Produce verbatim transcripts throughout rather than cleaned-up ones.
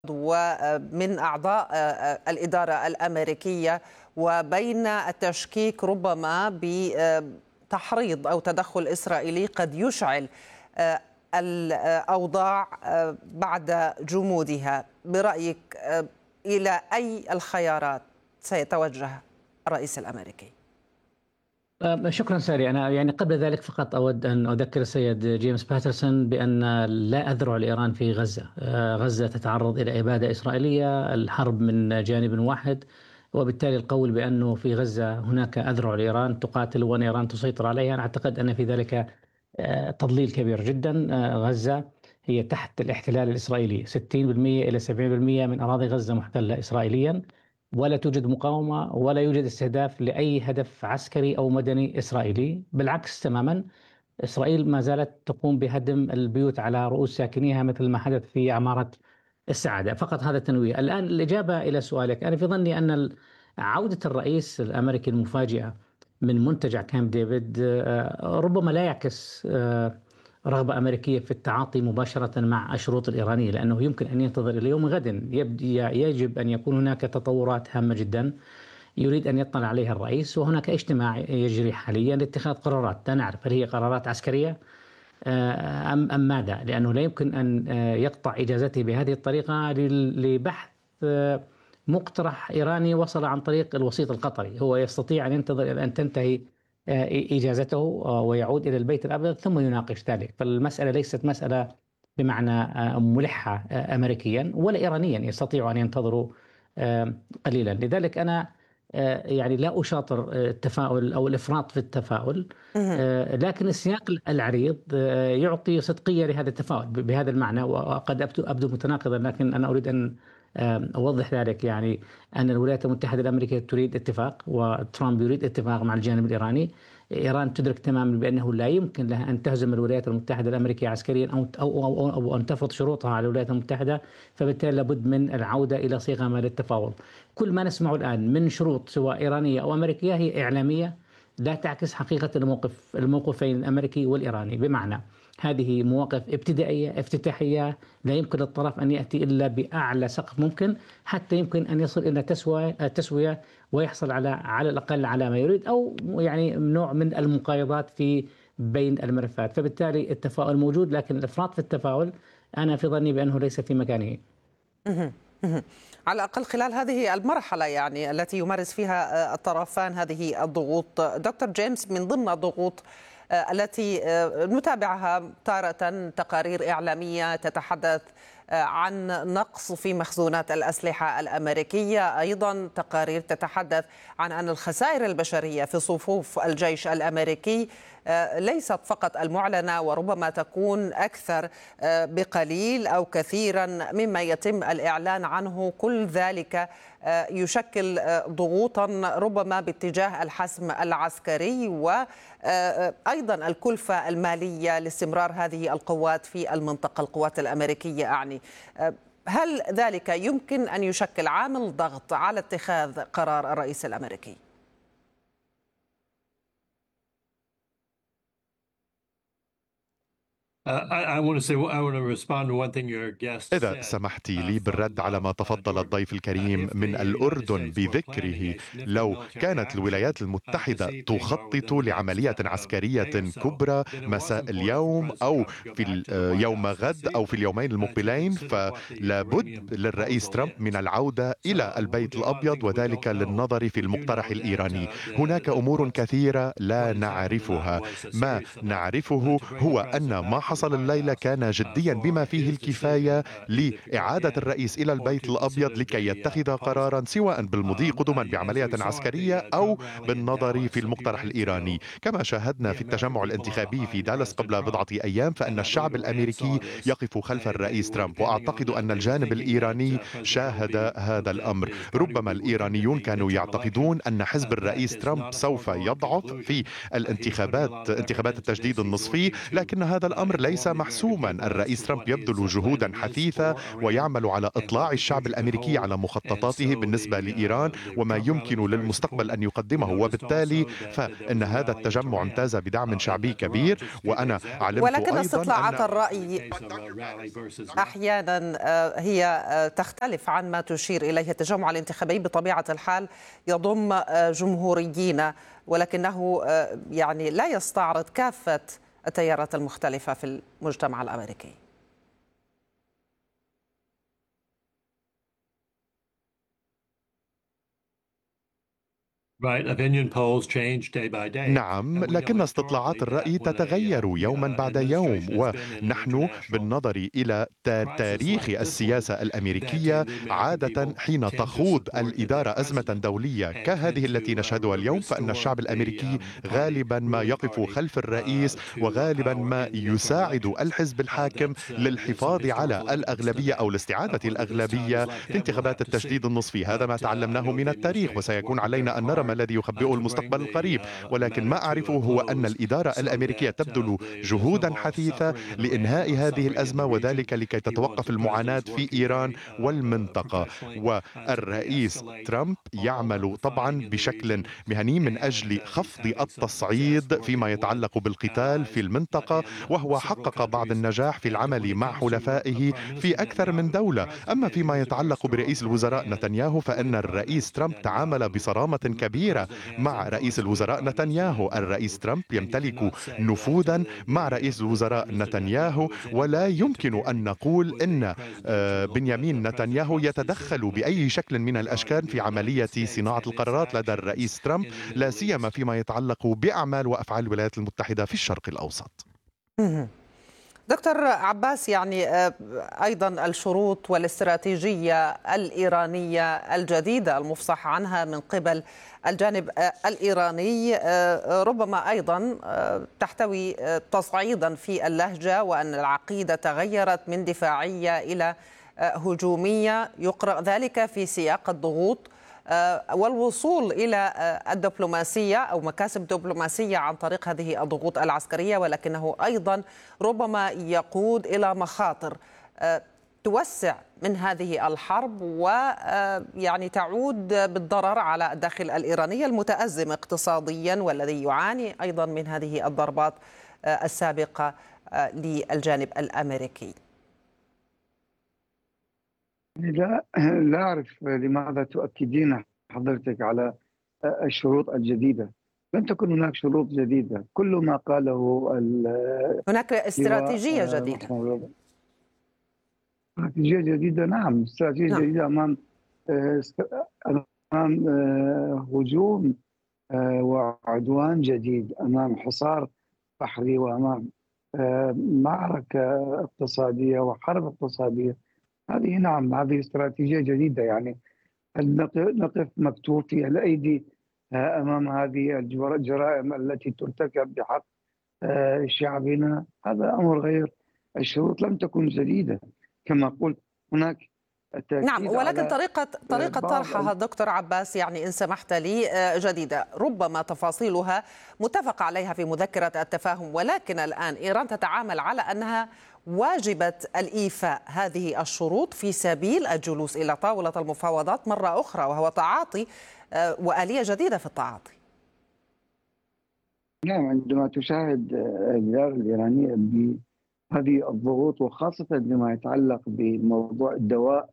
ومن أعضاء الإدارة الأمريكية، وبين التشكيك ربما بتحريض أو تدخل إسرائيلي قد يشعل الأوضاع بعد جمودها. برأيك إلى أي الخيارات سيتوجه الرئيس الأمريكي؟ شكرا ساري. أنا يعني قبل ذلك فقط أود أن أذكر السيد جيمس باترسون بأن لا أذرع لإيران في غزة. غزة تتعرض إلى إبادة إسرائيلية، الحرب من جانب واحد، وبالتالي القول بأنه في غزة هناك أذرع لإيران تقاتل وأن إيران تسيطر عليها، أنا أعتقد أن في ذلك تضليل كبير جدا. غزة هي تحت الاحتلال الإسرائيلي، ستين بالمئة إلى سبعين بالمئة من أراضي غزة محتلة إسرائيليا، ولا توجد مقاومة ولا يوجد استهداف لأي هدف عسكري أو مدني إسرائيلي. بالعكس تماما، إسرائيل ما زالت تقوم بهدم البيوت على رؤوس ساكنيها مثل ما حدث في عمارة السعادة. فقط هذا التنويه. الآن الإجابة إلى سؤالك، أنا في ظني أن عودة الرئيس الأمريكي المفاجئة من منتجع كامب ديفيد ربما لا يعكس رغبة أمريكية في التعاطي مباشرة مع الشروط الإيرانية، لأنه يمكن أن ينتظر إلى يوم غد. يجب أن يكون هناك تطورات هامة جدا يريد أن يطلع عليها الرئيس، وهناك اجتماع يجري حاليا لاتخاذ قرارات. لا نعرف هل هي قرارات عسكرية أم, أم ماذا، لأنه لا يمكن أن يقطع إجازته بهذه الطريقة لبحث مقترح إيراني وصل عن طريق الوسيط القطري. هو يستطيع أن ينتظر إلى أن تنتهي إجازته ويعود إلى البيت الأبيض ثم يناقش ذلك. فالمسألة ليست مسألة بمعنى ملحة أمريكيا ولا إيرانيا، يستطيع أن ينتظروا قليلا. لذلك أنا يعني لا أشاطر التفاؤل أو الإفراط في التفاؤل، لكن السياق العريض يعطي صدقية لهذا التفاؤل بهذا المعنى، وقد أبدو, أبدو متناقضا، لكن أنا أريد أن أوضح ذلك. يعني أن الولايات المتحدة الأمريكية تريد اتفاق وترامب يريد اتفاق مع الجانب الإيراني. إيران تدرك تماما بأنه لا يمكن لها أن تهزم الولايات المتحدة الأمريكية عسكريا أو, أو, أو, أو أن تفرض شروطها على الولايات المتحدة، فبالتالي لابد من العودة إلى صيغة ما للتفاوض. كل ما نسمعه الآن من شروط سواء إيرانية أو أمريكية هي إعلامية لا تعكس حقيقة الموقف الموقفين الأمريكي والإيراني. بمعنى هذه مواقف ابتدائية افتتاحية، لا يمكن للطرف أن يأتي إلا بأعلى سقف ممكن حتى يمكن أن يصل إلى تسوية تسوية ويحصل على على الأقل على ما يريد، أو يعني نوع من المقايضات في بين الملفات. فبالتالي التفاؤل موجود، لكن الإفراط في التفاؤل أنا في ظني بأنه ليس في مكانه. على الأقل خلال هذه المرحلة يعني التي يمارس فيها الطرفان هذه الضغوط. دكتور جيمس، من ضمن الضغوط التي نتابعها تارة تقارير إعلامية تتحدث عن نقص في مخزونات الأسلحة الأمريكية، أيضا تقارير تتحدث عن أن الخسائر البشرية في صفوف الجيش الأمريكي ليست فقط المعلنة، وربما تكون أكثر بقليل أو كثيرا مما يتم الإعلان عنه. كل ذلك يشكل ضغوطا ربما باتجاه الحسم العسكري، وأيضا الكلفة المالية لاستمرار هذه القوات في المنطقة، القوات الأمريكية أعني. هل ذلك يمكن أن يشكل عامل ضغط على اتخاذ قرار الرئيس الأمريكي؟ إذا سمحت لي بالرد على ما تفضل الضيف الكريم من الأردن بذكره، لو كانت الولايات المتحدة تخطط لعملية عسكرية كبرى مساء اليوم أو في يوم غد أو في اليومين المقبلين، فلابد للرئيس ترامب من العودة إلى البيت الأبيض، وذلك للنظر في المقترح الإيراني. هناك أمور كثيرة لا نعرفها. ما نعرفه هو أن ما حصل الليلة كان جديا بما فيه الكفاية لإعادة الرئيس إلى البيت الأبيض لكي يتخذ قرارا سواء بالمضي قدما بعملية عسكرية أو بالنظر في المقترح الإيراني. كما شاهدنا في التجمع الانتخابي في دالاس قبل بضعة أيام، فإن الشعب الأمريكي يقف خلف الرئيس ترامب، وأعتقد أن الجانب الإيراني شاهد هذا الأمر. ربما الإيرانيون كانوا يعتقدون أن حزب الرئيس ترامب سوف يضعف في الانتخابات انتخابات التجديد النصفي، لكن هذا الأمر ليس محسوما. الرئيس ترامب يبذل جهودا حثيثة ويعمل على إطلاع الشعب الأمريكي على مخططاته بالنسبة لإيران وما يمكن للمستقبل أن يقدمه، وبالتالي فإن هذا التجمع امتاز بدعم شعبي كبير. وأنا علمت ولكن أيضا استطلاعات أن الرأي أحيانا آه، هي آه، تختلف عن ما تشير إليه. التجمع الانتخابي بطبيعة الحال يضم آه، جمهوريين، ولكنه آه، يعني لا يستعرض كافة التيارات المختلفة في المجتمع الأمريكي. نعم، لكن استطلاعات الرأي تتغير يوما بعد يوم، ونحن بالنظر إلى تاريخ السياسة الأمريكية عادة حين تخوض الإدارة أزمة دولية كهذه التي نشهدها اليوم، فإن الشعب الأمريكي غالبا ما يقف خلف الرئيس، وغالبا ما يساعد الحزب الحاكم للحفاظ على الأغلبية أو لاستعادة الأغلبية في انتخابات التجديد النصفي. هذا ما تعلمناه من التاريخ، وسيكون علينا أن نرى ما الذي يخبئه المستقبل القريب. ولكن ما أعرفه هو أن الإدارة الأمريكية تبذل جهودا حثيثة لإنهاء هذه الأزمة، وذلك لكي تتوقف المعاناة في إيران والمنطقة. والرئيس ترامب يعمل طبعا بشكل مهني من أجل خفض التصعيد فيما يتعلق بالقتال في المنطقة، وهو حقق بعض النجاح في العمل مع حلفائه في أكثر من دولة. أما فيما يتعلق برئيس الوزراء نتنياهو، فإن الرئيس ترامب تعامل بصرامة كبيرة مع رئيس الوزراء نتنياهو. الرئيس ترامب يمتلك نفوذا مع رئيس الوزراء نتنياهو، ولا يمكن أن نقول إن بنيامين نتنياهو يتدخل بأي شكل من الأشكال في عملية صناعة القرارات لدى الرئيس ترامب، لا سيما فيما يتعلق بأعمال وأفعال الولايات المتحدة في الشرق الأوسط. دكتور عباس، يعني أيضا الشروط والاستراتيجية الإيرانية الجديدة المفصح عنها من قبل الجانب الإيراني ربما أيضا تحتوي تصعيدا في اللهجة، وأن العقيدة تغيرت من دفاعية إلى هجومية، يقرأ ذلك في سياق الضغوط والوصول إلى الدبلوماسية أو مكاسب دبلوماسية عن طريق هذه الضغوط العسكرية، ولكنه أيضا ربما يقود إلى مخاطر توسع من هذه الحرب ويعني تعود بالضرر على الداخل الإيراني المتأزم اقتصاديا، والذي يعاني أيضا من هذه الضربات السابقة للجانب الأمريكي. لا لا أعرف لماذا تؤكدين حضرتك على الشروط الجديدة. لم تكن هناك شروط جديدة، كل ما قاله هناك استراتيجية جديدة. استراتيجية جديدة، نعم، استراتيجية نعم. جديدة أمام أمام هجوم وعدوان جديد، أمام حصار بحري، وأمام معركة اقتصادية وحرب اقتصادية. هذه نعم، هذه استراتيجية جديدة. يعني نقف مكتوفي الأيدي أمام هذه الجرائم التي ترتكب بحق شعبنا، هذا أمر غير. الشروط لم تكن جديدة كما قلت، هناك نعم، ولكن طريقة طريقة طرحها دكتور عباس، يعني إن سمحت لي، جديدة، ربما تفاصيلها متفق عليها في مذكرة التفاهم، ولكن الآن إيران تتعامل على أنها واجبة الإيفاء هذه الشروط في سبيل الجلوس إلى طاولة المفاوضات مرة أخرى، وهو تعاطي وآلية جديدة في التعاطي. نعم، عندما تشاهد الإدارة الإيرانية بهذه الضغوط، وخاصة بما يتعلق بموضوع الدواء،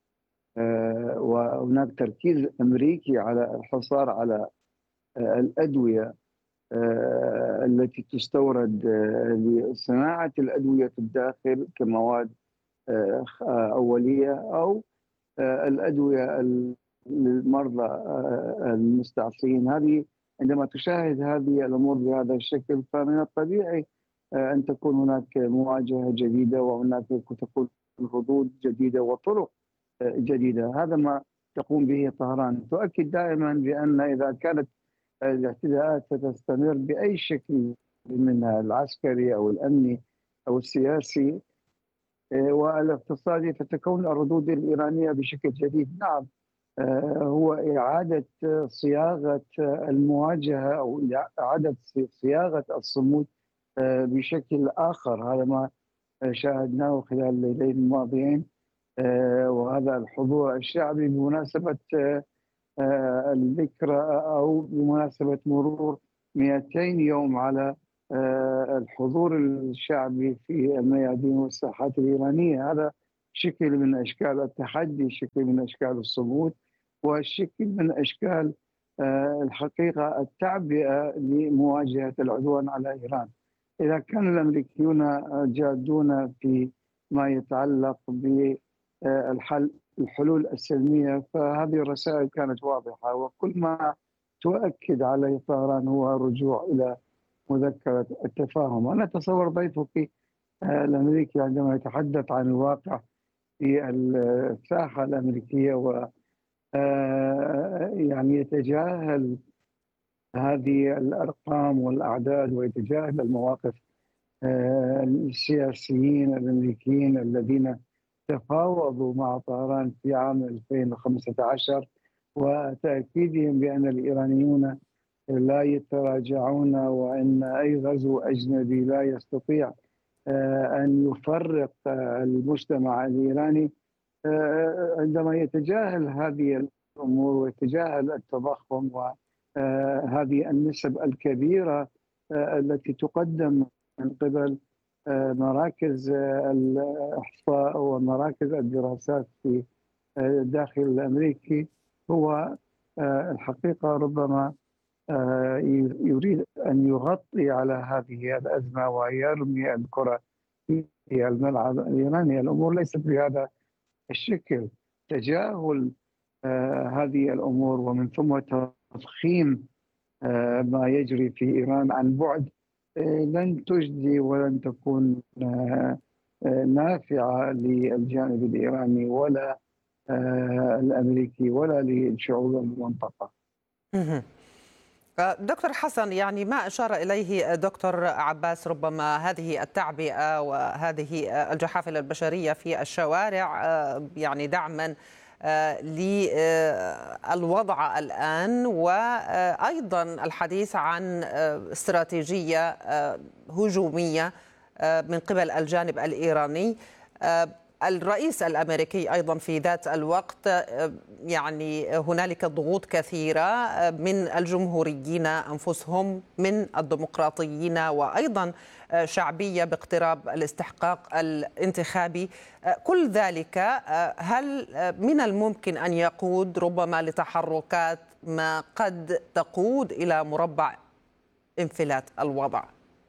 وهناك تركيز أمريكي على الحصار على الأدوية التي تستورد لصناعة الأدوية في الداخل كمواد أولية، أو الأدوية للمرضى المستعصين. هذه عندما تشاهد هذه الأمور بهذا الشكل، فمن الطبيعي أن تكون هناك مواجهة جديدة، وهناك تكون ردود جديدة وطرق جديدة. هذا ما تقوم به طهران. تؤكد دائما بأن إذا كانت الاعتداءات ستستمر بأي شكل منها، العسكري أو الأمني أو السياسي والاقتصادي، فتكون الردود الإيرانية بشكل جديد. نعم، هو إعادة صياغة المواجهة أو إعادة صياغة الصمود بشكل آخر. هذا ما شاهدناه خلال الليلين الماضيين، وهذا الحضور الشعبي بمناسبة الذكرى أو بمناسبة مرور مئتين يوم على الحضور الشعبي في الميادين والساحات الإيرانية. هذا شكل من أشكال التحدي، شكل من أشكال الصمود، وشكل من أشكال الحقيقة التعبئة لمواجهة العدوان على إيران. إذا كان الأمريكيون جادون في ما يتعلق بالحل الحلول السلمية، فهذه الرسائل كانت واضحة، وكل ما تؤكد عليه طهران هو الرجوع إلى مذكرة التفاهم. أنا أتصور ضيفك الأمريكي عندما يتحدث عن الواقع في الساحة الأمريكية و يعني يتجاهل هذه الأرقام والأعداد ويتجاهل المواقف السياسيين الأمريكيين الذين تفاوضوا مع طهران في عام ألفين وخمسة عشر، وتأكيدهم بأن الإيرانيون لا يتراجعون، وأن أي غزو أجنبي لا يستطيع أن يفرق المجتمع الإيراني. عندما يتجاهل هذه الأمور ويتجاهل التضخم وهذه النسب الكبيرة التي تقدم من قبل مراكز الإحصاء ومراكز الدراسات في الداخل الأمريكي، هو الحقيقة ربما يريد أن يغطي على هذه الأزمة ويرمي الكرة في الملعب الإيراني. الأمور ليست بهذا الشكل. تجاهل هذه الأمور ومن ثم تضخيم ما يجري في إيران عن بعد لن تجدي ولن تكون نافعة للجانب الإيراني ولا الأمريكي ولا للشعوب المنطقة. دكتور حسن، يعني ما أشار إليه دكتور عباس، ربما هذه التعبئة وهذه الجحافل البشرية في الشوارع يعني دعما للوضع الآن، وأيضا الحديث عن استراتيجية هجومية من قبل الجانب الإيراني. الرئيس الأمريكي أيضا في ذات الوقت يعني هنالك ضغوط كثيرة من الجمهوريين أنفسهم، من الديمقراطيين، وأيضا شعبية باقتراب الاستحقاق الانتخابي. كل ذلك هل من الممكن أن يقود ربما لتحركات ما قد تقود إلى مربع انفلات الوضع؟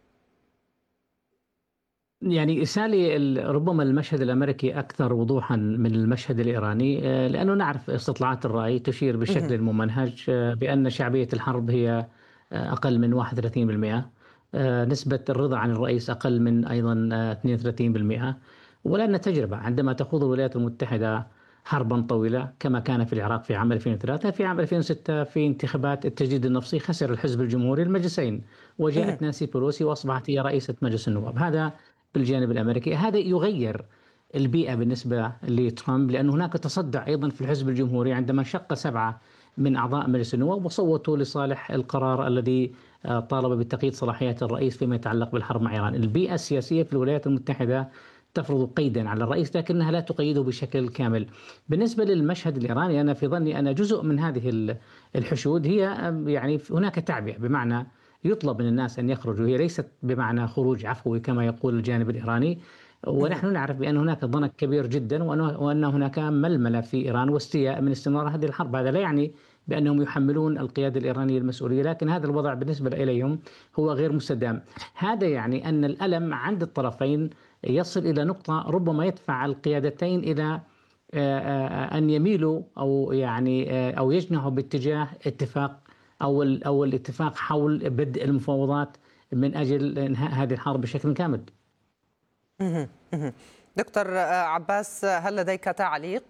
يعني سالي ربما المشهد الأمريكي أكثر وضوحا من المشهد الإيراني، لأنه نعرف استطلاعات الرأي تشير بشكل ممنهج بأن شعبية الحرب هي أقل من واحد وثلاثين بالمئة، نسبة الرضا عن الرئيس أقل من أيضا اثنين وثلاثين بالمئة. ولأن تجربة عندما تخوض الولايات المتحدة حربا طويلة كما كان في العراق في عام ألفين وثلاثة، في عام ألفين وستة في انتخابات التجديد النفسي خسر الحزب الجمهوري المجلسين، وجاءت نانسي بيلوسي وأصبحت هي رئيسة مجلس النواب. هذا بالجانب الأمريكي. هذا يغير البيئة بالنسبة لترامب، لأن هناك تصدع أيضا في الحزب الجمهوري عندما شق سبعة من أعضاء مجلس النواب وصوتوا لصالح القرار الذي طالب بتقييد صلاحيات الرئيس فيما يتعلق بالحرب مع إيران. البيئة السياسية في الولايات المتحدة تفرض قيدا على الرئيس لكنها لا تقيده بشكل كامل. بالنسبة للمشهد الإيراني، أنا في ظني أن جزء من هذه الحشود هي يعني هناك تعبئة، بمعنى يطلب من الناس أن يخرجوا، هي ليست بمعنى خروج عفوي كما يقول الجانب الإيراني. ونحن نعرف بأن هناك ضنك كبير جدا وأن هناك ململة في إيران واستياء من استمرار هذه الحرب. هذا لا يعني بأنهم يحملون القيادة الإيرانية المسؤولية، لكن هذا الوضع بالنسبة إليهم هو غير مستدام. هذا يعني أن الألم عند الطرفين يصل إلى نقطة ربما يدفع القيادتين إلى أن يميلوا أو يعني أو يجنحوا باتجاه اتفاق أو أو الاتفاق حول بدء المفاوضات من أجل إنهاء هذه الحرب بشكل كامل. دكتور عباس، هل لديك تعليق؟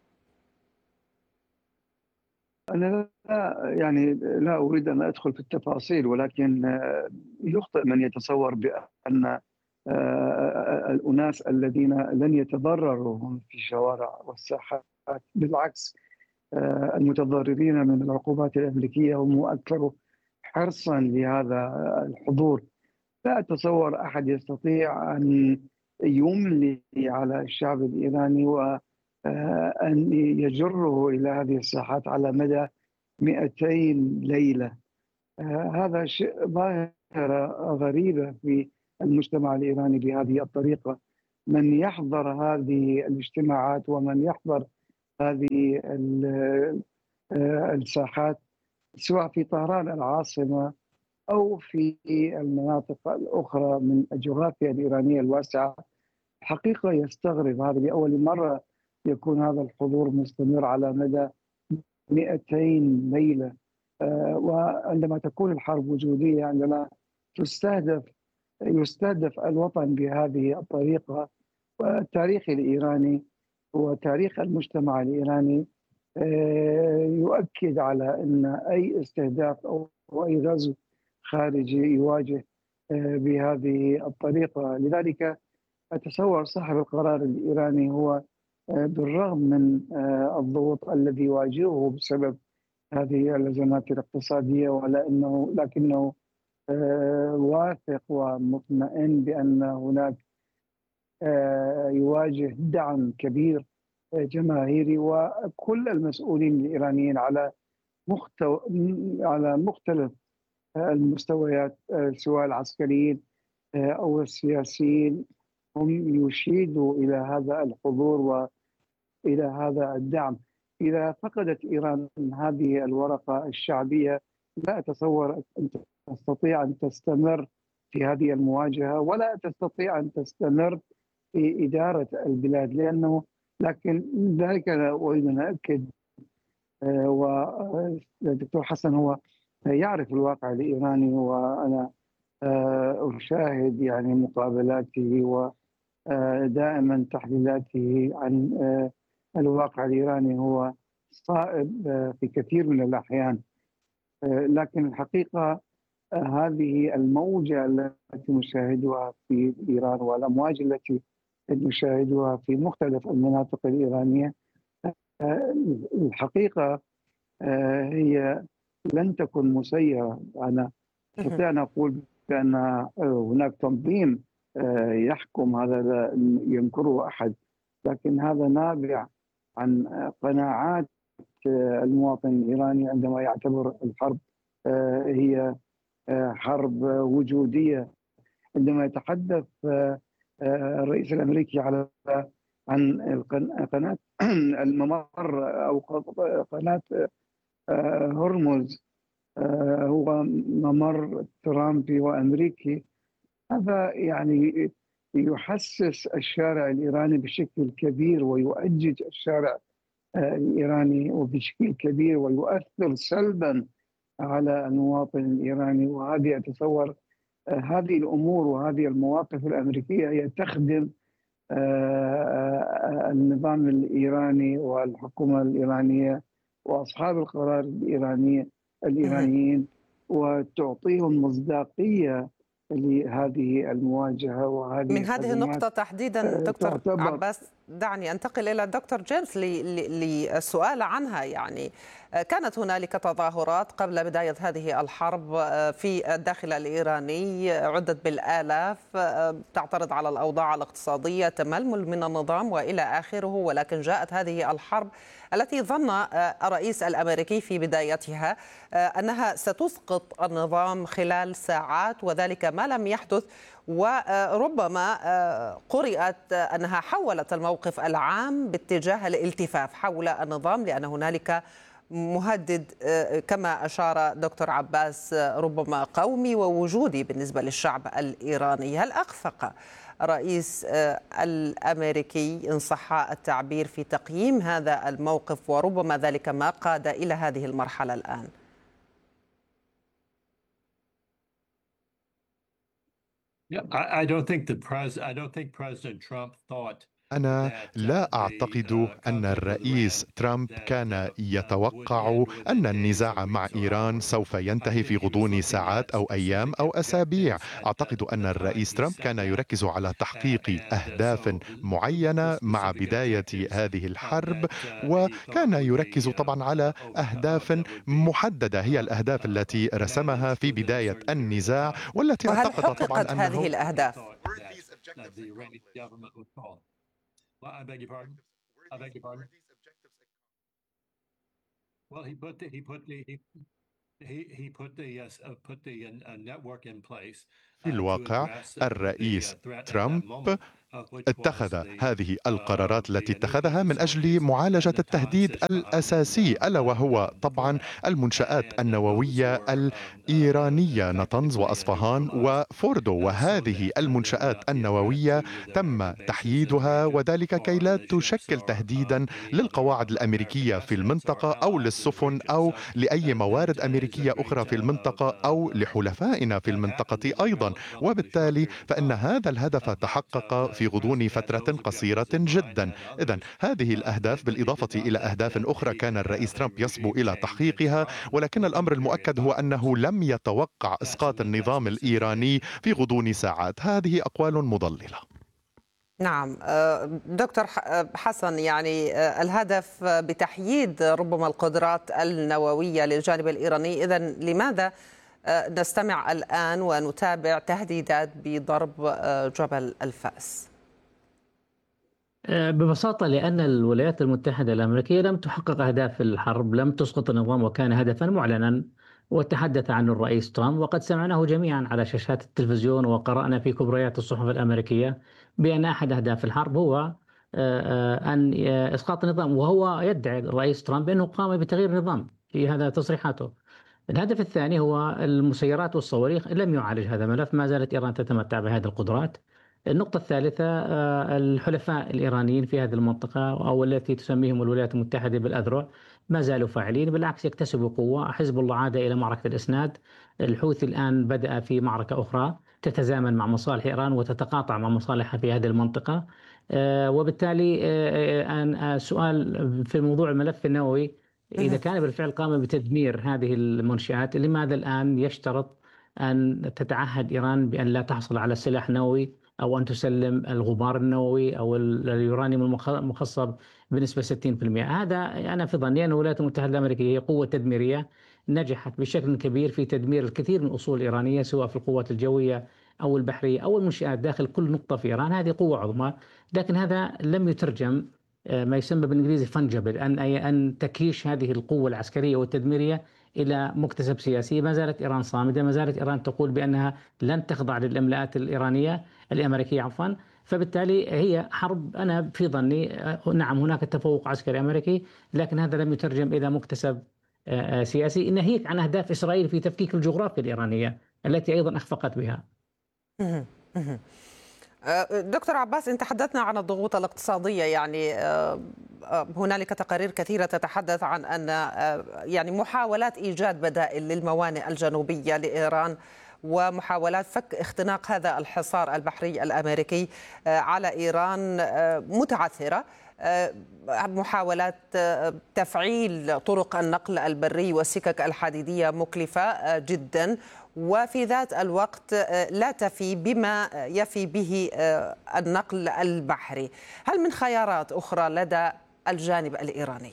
أنا لا يعني لا أريد أن أدخل في التفاصيل، ولكن يخطئ من يتصور بأن الأناس الذين لن يتضرروا هم في الشوارع والساحات. بالعكس، المتضررين من العقوبات الأمريكية هم أكثر حرصا لهذا الحضور. لا أتصور أحد يستطيع أن يملي على الشعب الإيراني وأن يجره إلى هذه الساحات على مدى مئتين ليلة. هذا شيء ظاهرة غريبة في المجتمع الإيراني بهذه الطريقة. من يحضر هذه الاجتماعات ومن يحضر هذه الساحات سواء في طهران العاصمة أو في المناطق الأخرى من الجغرافيا الإيرانية الواسعة، حقيقة يستغرب. هذا لأول مرة يكون هذا الحضور مستمر على مدى مئتين ليلة. وعندما تكون الحرب وجودية، عندما تستهدف يستهدف الوطن بهذه الطريقة، والتاريخ الإيراني وتاريخ المجتمع الإيراني يؤكد على أن أي استهداف أو أي غزو خارجي يواجه بهذه الطريقة. لذلك أتصور صاحب القرار الإيراني هو بالرغم من الضغوط الذي يواجهه بسبب هذه الأزمات الاقتصادية، ولا إنه لكنه واثق ومطمئن بأن هناك يواجه دعم كبير جماهيري، وكل المسؤولين الإيرانيين على مختو... على مختلف المستويات سواء العسكريين أو السياسيين هم يشيدوا إلى هذا الحضور وإلى هذا الدعم. إذا فقدت إيران هذه الورقة الشعبية لا أتصور أن تستطيع أن تستمر في هذه المواجهة، ولا تستطيع أن تستمر في إدارة البلاد، لأنه لكن ذلك لا أريد أن أؤكد، والدكتور حسن هو يعرف الواقع الإيراني، وأنا أشاهد يعني مقابلاته ودائما تحليلاته عن الواقع الإيراني هو صائب في كثير من الأحيان. لكن الحقيقة هذه الموجة التي نشاهدها في إيران والأمواج التي نشاهدها في مختلف المناطق الإيرانية الحقيقة هي لن تكن مسيرة. أنا أستطيع أن أقول بأن هناك تنظيم يحكم، هذا لا ينكره أحد، لكن هذا نابع عن قناعات المواطن الإيراني عندما يعتبر الحرب هي حرب وجودية. عندما يتحدث الرئيس الأمريكي على عن قناة الممر أو قناة هرمز هو ممر ترامبي وأمريكي، هذا يعني يحسس الشارع الإيراني بشكل كبير ويؤجج الشارع الإيراني وبشكل كبير ويؤثر سلبا على المواطن الإيراني. وهذه أتصور هذه الأمور وهذه المواقف الأمريكية هي تخدم النظام الإيراني والحكومة الإيرانية وأصحاب القرار الإيرانية الإيرانيين، وتعطيهم مصداقية لهذه المواجهة وهذه من هذه النقطة تحديدا دكتور عباس دعني أنتقل إلى دكتور جيمس للسؤال عنها. يعني كانت هنالك تظاهرات قبل بداية هذه الحرب في الداخل الإيراني عدت بالآلاف تعترض على الأوضاع الاقتصادية، تململ من النظام وإلى آخره، ولكن جاءت هذه الحرب التي ظن الرئيس الأمريكي في بدايتها أنها ستسقط النظام خلال ساعات، وذلك ما لم يحدث، وربما قرأت أنها حولت الموقف العام باتجاه الالتفاف حول النظام، لأن هنالك مهدد كما أشار دكتور عباس ربما قومي ووجودي بالنسبة للشعب الإيراني. هل أخفق الرئيس الأمريكي إن صح التعبير في تقييم هذا الموقف، وربما ذلك ما قاد إلى هذه المرحلة الآن؟ Yeah, I, I don't think the pres I don't think President Trump thought أنا لا أعتقد أن الرئيس ترامب كان يتوقع أن النزاع مع إيران سوف ينتهي في غضون ساعات أو أيام أو أسابيع. أعتقد أن الرئيس ترامب كان يركز على تحقيق أهداف معينة مع بداية هذه الحرب، وكان يركز طبعا على أهداف محددة، هي الأهداف التي رسمها في بداية النزاع والتي وهل أعتقد طبعا حققت هذه أنه الأهداف؟ Well, I beg your pardon. I beg your pardon. Well, he put the, he put the he he, he put the uh, put the uh, network in place في uh, to الواقع address uh, the الرئيس uh, threat at that ترامب moment, uh, which was اتخذ the هذه uh, القرارات the التي nuclear اتخذها من أجل facilities معالجة and the التهديد toxic, uh, الأساسي، uh, ألا وهو uh, طبعا threat. المنشآت And, uh, those النووية were, um, uh, الإيرانية نطنز effectively وأصفهان neutralized. وفوردو. Uh, so وهذه that uh, there would المنشآت not be a threat النووية to their تم bases in the تحييدها، region وذلك كي or لا the ships تشكل or uh, تهديدا any other للقواعد American الأمريكية في assets or المنطقة أو allies in the للسفن region. أو So لأي that, that موارد is a أمريكية great أخرى في uh, المنطقة uh, أو uh, لحلفائنا في that happened المنطقة in a أيضا. rel- relatively short وبالتالي period of فإن time. هذا الهدف Uh, but uh, تحقق في the غضون president had فترة those قصيرة objectives in mind جدا. and إذن others, هذه uh, الأهداف but, but he بالإضافة did not إلى let أهداف them أخرى achieve كان to الرئيس have a ترامب يصبو regime إلى change in تحقيقها، Tehran ولكن within الأمر a period المؤكد of هو hours. أنه لم يتوقع That's إسقاط a, that's النظام a الإيراني situation. في غضون ساعات. هذه أقوال مضللة. نعم آه، دكتور ح- آه، حسن، يعني آه، الهدف آه، بتحييد ربما القدرات النووية للجانب الإيراني. إذن لماذا آه، نستمع الآن ونتابع تهديدات بضرب آه، جبل الفأس؟ ببساطة لأن الولايات المتحدة الأمريكية لم تحقق أهداف الحرب، لم تسقط النظام، وكان هدفا معلنا وتحدث عنه الرئيس ترامب، وقد سمعناه جميعا على شاشات التلفزيون وقرأنا في كبريات الصحف الأمريكية بأن أحد أهداف الحرب هو آه، آه، أن آه، إسقاط النظام، وهو يدعي الرئيس ترامب أنه قام بتغيير النظام في هذا تصريحاته. الهدف الثاني هو المسيرات والصواريخ، لم يعالج هذا الملف، ما زالت إيران تتمتع بهذه القدرات. النقطة الثالثة آه، الحلفاء الإيرانيين في هذه المنطقة أو التي تسميهم الولايات المتحدة بالأذرع ما زالوا فاعلين، بالعكس يكتسبوا قوة. حزب الله عاد إلى معركة الإسناد، الحوثي الآن بدأ في معركة أخرى تتزامن مع مصالح إيران وتتقاطع مع مصالحها في هذه المنطقة. آه، وبالتالي آه، آه، آه، سؤال في موضوع الملف النووي، إذا كان بالفعل قام بتدمير هذه المنشآت، لماذا الآن يشترط أن تتعهد إيران بأن لا تحصل على سلاح نووي أو أن تسلم الغبار النووي أو اليورانيوم المخ- المخصب بنسبة ستين بالمئة؟ هذا أنا في ظني أن الولايات المتحدة الأمريكية هي قوة تدميرية نجحت بشكل كبير في تدمير الكثير من الأصول الإيرانية، سواء في القوات الجوية أو البحرية أو المنشآت داخل كل نقطة في إيران. هذه قوة عظمى، لكن هذا لم يترجم آه، ما يسمى بالإنجليزي فنجبل، أن أي أن تكيش هذه القوة العسكرية والتدميرية إلى مكتسب سياسي. ما زالت إيران صامدة، ما زالت إيران تقول بأنها لن تخضع للإملاءات الإيرانية الأمريكية عفوا. فبالتالي هي حرب، أنا في ظني آه، نعم هناك تفوق عسكري أمريكي، لكن هذا لم يترجم إلى مكتسب آه، آه، سياسي، ناهيك عن أهداف إسرائيل في تفكيك الجغرافيا الإيرانية التي أيضا أخفقت بها. مهم. مهم. آه، دكتور عباس، إن تحدثنا عن الضغوط الاقتصادية، يعني آه، آه، هنالك تقارير كثيرة تتحدث عن أن آه، يعني محاولات إيجاد بدائل للموانئ الجنوبية لإيران ومحاولات فك اختناق هذا الحصار البحري الأمريكي آه، على إيران آه، متعثرة. آه، محاولات آه، تفعيل طرق النقل البري والسكك الحديدية مكلفة آه، جدا، وفي ذات الوقت آه، لا تفي بما يفي به آه، النقل البحري. هل من خيارات أخرى لدى الجانب الإيراني؟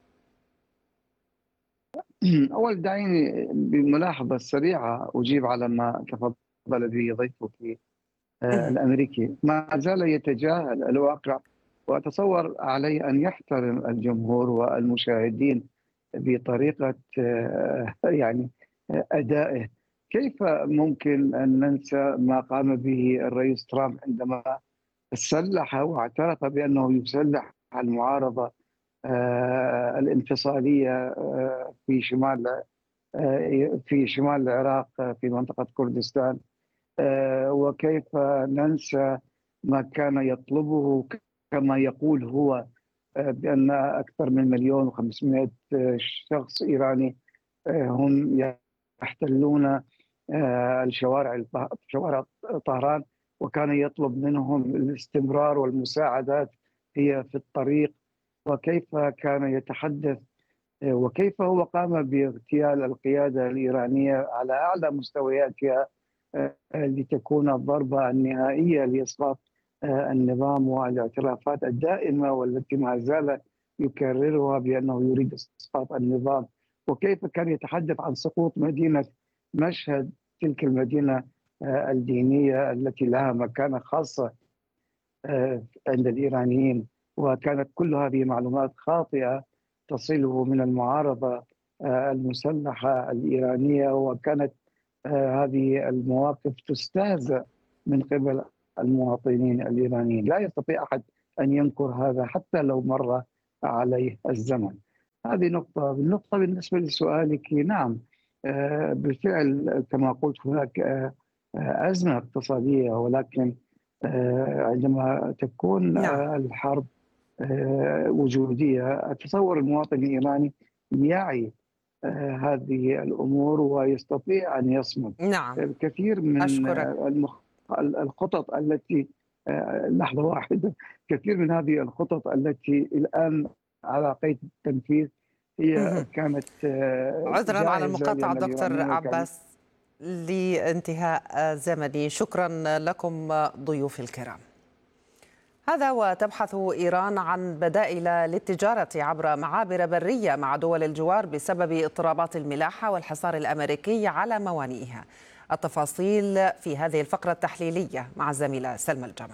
أول دعيني بملاحظة سريعة أجيب على ما تفضل به ضيفك آه، الأمريكي. ما زال يتجاهل الواقع، وأتصور عليه أن يحترم الجمهور والمشاهدين بطريقة آه، يعني آه، أدائه. كيف ممكن أن ننسى ما قام به الرئيس ترامب عندما سلح واعترف بأنه يسلح المعارضة آه، الانفصالية آه، في شمال آه، في شمال العراق آه، في منطقة كردستان، آه، وكيف ننسى ما كان يطلبه كما يقول هو آه، بأن أكثر من مليون وخمسمائة شخص إيراني آه، هم يحتلون آه، الشوارع شوارع طهران، وكان يطلب منهم الاستمرار والمساعدات هي في الطريق، وكيف كان يتحدث وكيف هو قام باغتيال القيادة الإيرانية على أعلى مستوياتها لتكون الضربة النهائية لإسقاط النظام والاعترافات الدائمة والتي ما زال يكررها بأنه يريد إسقاط النظام. وكيف كان يتحدث عن سقوط مدينة مشهد، تلك المدينة الدينية التي لها مكانة خاصة عند الإيرانيين، وكانت كل هذه معلومات خاطئة تصله من المعارضة المسلحة الإيرانية، وكانت هذه المواقف تستهزأ من قبل المواطنين الإيرانيين. لا يستطيع أحد أن ينكر هذا حتى لو مر عليه الزمن. هذه نقطة. بالنقطة بالنسبة لسؤالك، نعم بالفعل كما قلت هناك أزمة اقتصادية، ولكن عندما تكون نعم. الحرب وجودية، أتصور المواطن الإيراني يعي هذه الأمور ويستطيع أن يصمد. نعم. الكثير من المخ... الخطط التي لحظة واحدة كثير من هذه الخطط التي الآن على قيد التنفيذ هي كانت عذرا على المقاطعة دكتور عباس لانتهاء زمني. شكرا لكم ضيوف الكرام. هذا وتبحث إيران عن بدائل للتجارة عبر معابر برية مع دول الجوار بسبب اضطرابات الملاحة والحصار الأمريكي على موانئها. التفاصيل في هذه الفقرة التحليلية مع الزميلة سلمى الجمال.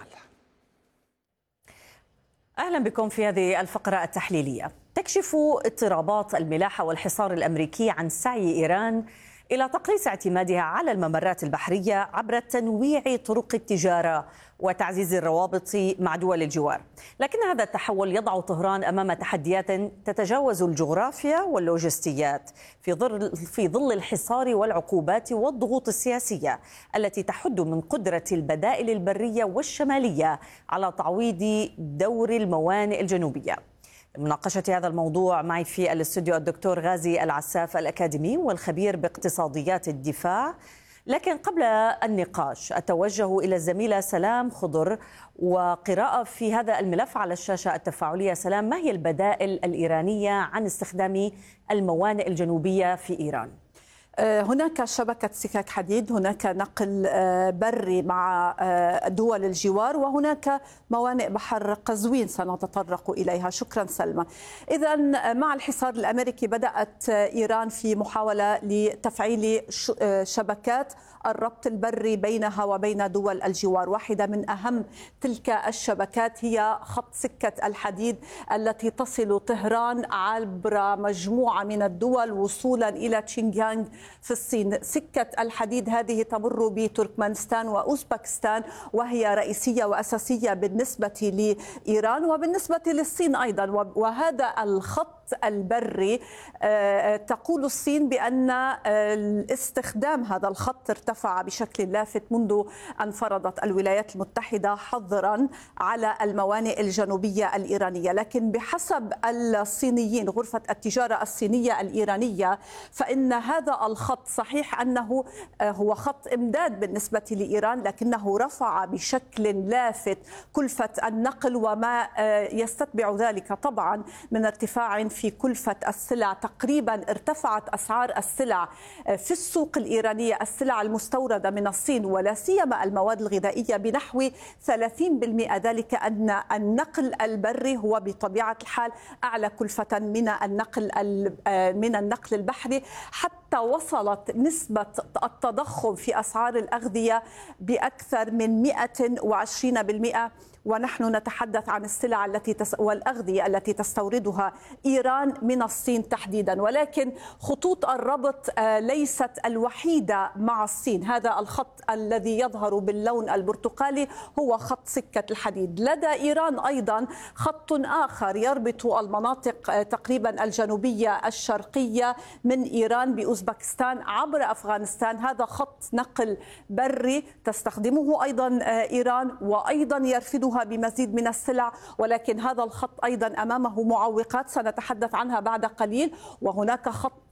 أهلا بكم في هذه الفقرة التحليلية. تكشف اضطرابات الملاحة والحصار الأمريكي عن سعي إيران إلى تقليص اعتمادها على الممرات البحرية عبر تنويع طرق التجارة وتعزيز الروابط مع دول الجوار. لكن هذا التحول يضع طهران أمام تحديات تتجاوز الجغرافيا واللوجستيات في ظل في ظل الحصار والعقوبات والضغوط السياسية التي تحد من قدرة البدائل البرية والشمالية على تعويض دور الموانئ الجنوبية. مناقشة هذا الموضوع معي في الاستوديو الدكتور غازي العساف الأكاديمي والخبير باقتصاديات الدفاع. لكن قبل النقاش أتوجه إلى الزميلة سلام خضر وقراءة في هذا الملف على الشاشة التفاعلية. سلام، ما هي البدائل الإيرانية عن استخدام الموانئ الجنوبية في إيران؟ هناك شبكة سكك حديد، هناك نقل بري مع دول الجوار، وهناك موانئ بحر قزوين سنتطرق إليها. شكرا سلمى. إذا مع الحصار الأمريكي بدأت إيران في محاولة لتفعيل شبكات الربط البري بينها وبين دول الجوار. واحدة من أهم تلك الشبكات هي خط سكة الحديد التي تصل طهران عبر مجموعة من الدول وصولا إلى تشينغيانغ في الصين. سكة الحديد هذه تمر بتركمانستان وأوزبكستان، وهي رئيسية وأساسية بالنسبة لإيران وبالنسبة للصين أيضا. وهذا الخط البري تقول الصين بأن استخدام هذا الخط ارتفع بشكل لافت منذ أن فرضت الولايات المتحدة حظرا على الموانئ الجنوبية الإيرانية. لكن بحسب الصينيين، غرفة التجارة الصينية الإيرانية، فإن هذا الخط صحيح أنه هو خط إمداد بالنسبة لإيران، لكنه رفع بشكل لافت كلفة النقل وما يستتبع ذلك طبعا من ارتفاع في كلفة السلع. تقريبا ارتفعت أسعار السلع في السوق الإيرانية، السلع المستوردة من الصين ولا سيما المواد الغذائية، بنحو ثلاثين بالمئة. ذلك أن النقل البري هو بطبيعة الحال أعلى كلفة من النقل من النقل البحري، حتى وصلت نسبة التضخم في أسعار الأغذية بأكثر من مئة وعشرين بالمئة، ونحن نتحدث عن السلع التي تس... والأغذية التي تستوردها إيران من الصين تحديدا. ولكن خطوط الربط ليست الوحيدة مع الصين. هذا الخط الذي يظهر باللون البرتقالي هو خط سكة الحديد. لدى إيران أيضا خط آخر يربط المناطق تقريبا الجنوبية الشرقية من إيران بأوزبكستان عبر أفغانستان. هذا خط نقل بري تستخدمه أيضا إيران وأيضا يرفدها بمزيد من السلع، ولكن هذا الخط أيضا أمامه معوقات سنتحدث عنها بعد قليل. وهناك خط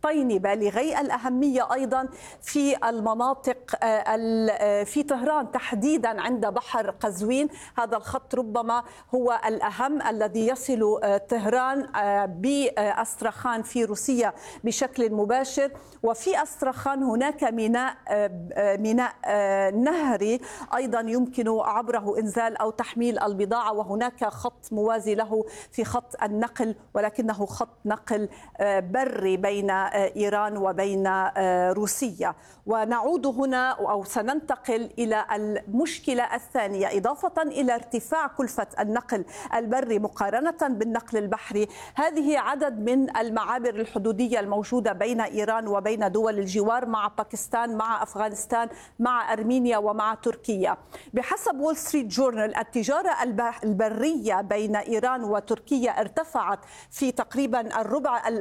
خطين بالغي الأهمية أيضا في المناطق في طهران تحديدا عند بحر قزوين. هذا الخط ربما هو الأهم الذي يصل طهران بأسترخان في روسيا بشكل مباشر. وفي أسترخان هناك ميناء ميناء نهري أيضا يمكن عبره إنزال أو تحميل البضاعة، وهناك خط موازي له في خط النقل ولكنه خط نقل بري بين إيران وبين روسيا. ونعود هنا أو سننتقل إلى المشكلة الثانية، إضافة إلى ارتفاع كلفة النقل البري مقارنة بالنقل البحري. هذه عدد من المعابر الحدودية الموجودة بين إيران وبين دول الجوار مع باكستان، مع أفغانستان، مع أرمينيا ومع تركيا. بحسب وول ستريت جورنال التجارة البرية بين إيران وتركيا ارتفعت في تقريبا الربع